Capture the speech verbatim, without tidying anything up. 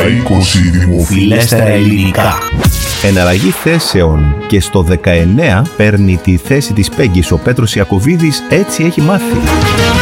στα είκοσι δημοφιλέστερα ελληνικά. Εναλλαγή θέσεων και στο δεκαεννέα παίρνει τη θέση της Πέγκης ο Πέτρος Ιακωβίδης, έτσι έχει μάθει.